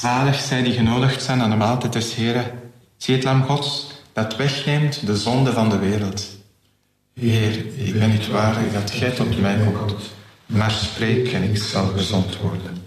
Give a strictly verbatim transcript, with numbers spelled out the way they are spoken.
Zalig zij die genodigd zijn aan de maaltijd des Heren. Zie het lam Gods dat wegneemt de zonde van de wereld. Heer, ik ben niet waardig dat gij tot mij komt, maar spreek en ik zal gezond worden.